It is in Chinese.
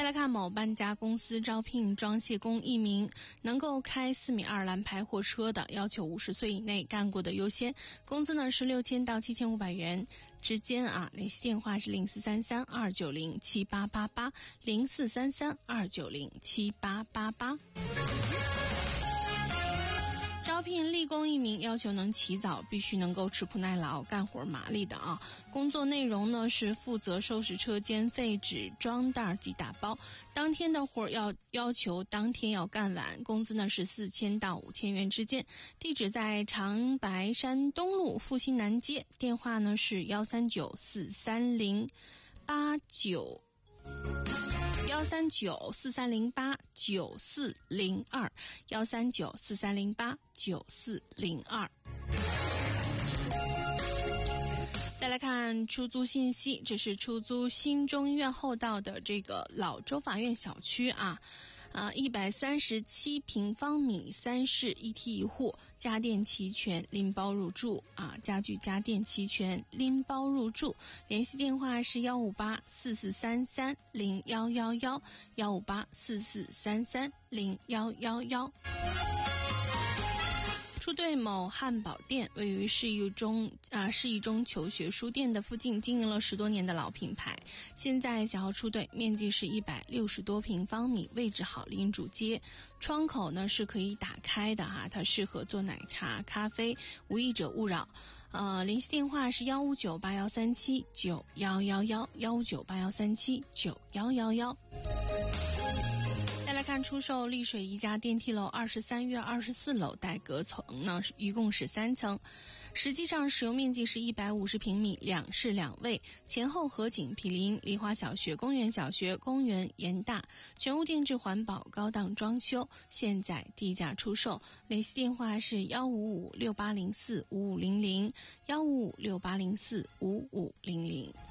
来看某搬家公司招聘装卸工1名，能够开4.2米蓝牌货车的，要求50岁以内干过的优先，工资呢是6000到7500元之间啊。联系电话是0433-290-7888 0433-290-7888。招聘力工1名，要求能起早，必须能够吃苦耐劳，干活麻利的啊。工作内容呢是负责收拾车间废纸、装袋及打包。当天的活要求当天要干完，工资呢是4000到5000元之间。地址在长白山东路复兴南街，电话呢是1394308913943088942，13943089402。再来看出租信息，这是出租新中医院后道的这个老州法院小区啊，137平方米，3室1梯1户，家电齐全，拎包入住啊，家具家电齐全，拎包入住。联系电话是15844330111 15844330111。出队某汉堡店，位于市一中求学书店的附近，经营了10多年的老品牌。现在想要出队，面积是160多平方米，位置好，临主街，窗口呢是可以打开的哈，它适合做奶茶、咖啡，无益者勿扰。联系电话是15981379111 15981379111。再来看出售丽水一家电梯楼23月24楼带隔层呢，一共是3层，实际上使用面积是150平米，2室2卫，前后合景毗邻梨花小学、公园小学、公园严大，全屋定制环保高档装修，现在低价出售。联系电话是15568045500 15568045500。